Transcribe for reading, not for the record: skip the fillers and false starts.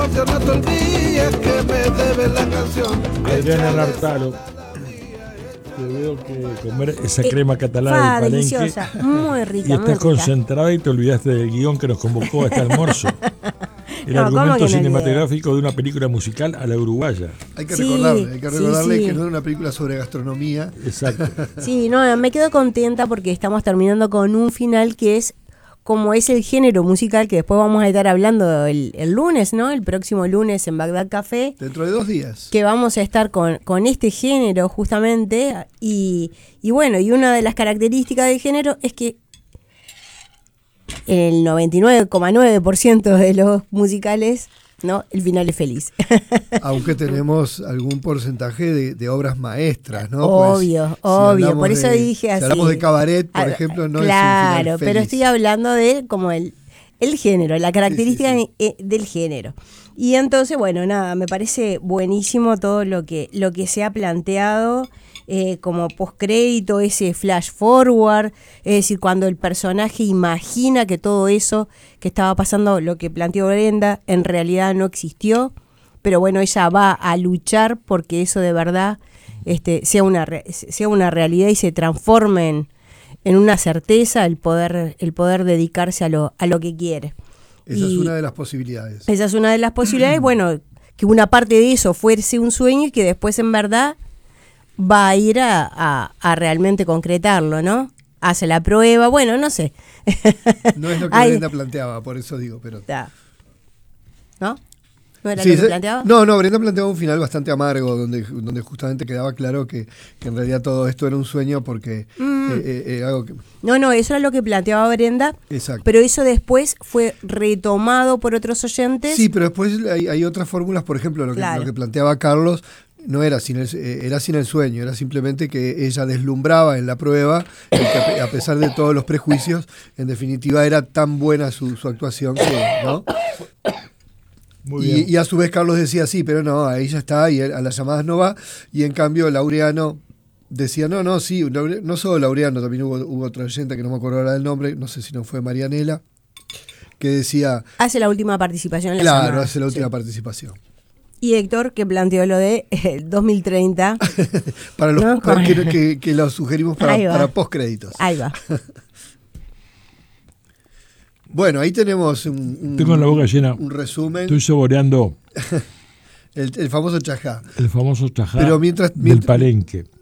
divorcio, no te olvides que me debes la canción. Adriana Nartalo. Te veo que comer esa crema catalana del Palenque. Deliciosa, muy rica. Y estás concentrada y te olvidaste del guión que nos convocó a este almuerzo. El argumento cinematográfico de una película musical a la uruguaya. Hay que recordarle que no es una película sobre gastronomía. Exacto. Sí, no, me quedo contenta porque estamos terminando con un final que es como es el género musical que después vamos a estar hablando el lunes, ¿no? El próximo lunes en Bagdad Café. Dentro de 2 días. Que vamos a estar con este género justamente. Y bueno, y una de las características del género es que el 99,9% de los musicales, ¿no? El final es feliz. Aunque tenemos algún porcentaje de obras maestras, ¿no? Obvio, pues, obvio. Por eso dije así. Si hablamos de Cabaret, por ejemplo, no claro, es un final feliz. Pero estoy hablando de como el género, la característica del género. Y entonces, bueno, nada, me parece buenísimo todo lo que se ha planteado. Como postcrédito, ese flash forward, es decir, cuando el personaje imagina que todo eso que estaba pasando, lo que planteó Brenda, en realidad no existió, pero bueno, ella va a luchar porque eso de verdad sea una realidad y se transforme en una certeza, el poder dedicarse a lo que quiere. Esa es una de las posibilidades. Esa es una de las posibilidades, bueno, que una parte de eso fuese un sueño y que después en verdad va a ir a realmente concretarlo, ¿no? Hace la prueba, bueno, no sé. No es lo que Brenda planteaba, por eso digo, pero... ¿No? ¿No era lo que planteaba? No, Brenda planteaba un final bastante amargo, donde justamente quedaba claro que en realidad todo esto era un sueño porque algo que... No, eso era lo que planteaba Brenda. Exacto. Pero eso después fue retomado por otros oyentes. Sí, pero después hay otras fórmulas, por ejemplo, lo que planteaba Carlos. No era sin el sueño, era simplemente que ella deslumbraba en la prueba y que a pesar de todos los prejuicios, en definitiva era tan buena su actuación que, ¿no? Muy bien. Y a su vez Carlos decía, sí, pero no, ahí ya está, y a las llamadas no va, y en cambio Laureano decía, sí, no solo Laureano, también hubo otra oyente que no me acuerdo ahora del nombre, no sé si no fue Marianela, que decía... Hace la última participación en la Claro, llamada. hace la última participación. Y Héctor, que planteó lo de 2030. Que lo sugerimos para postcréditos. Ahí va. Bueno, ahí tenemos tengo la boca llena. Un resumen. Estoy saboreando el famoso chajá. El famoso chajá Pero mientras del Palenque.